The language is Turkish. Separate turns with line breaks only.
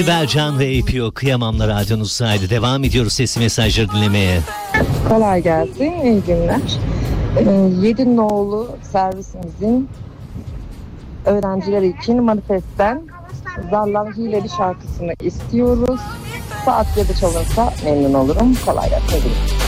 Bercan ve APO Kıyamam'la radyonuzdaydı. Devam ediyoruz sesli mesajları dinlemeye.
Kolay gelsin, iyi günler. 7 nolu servisimizin öğrenciler için manifestten Zallan Hileli şarkısını istiyoruz. Saat 7 çalınsa memnun olurum. Kolay gelsin.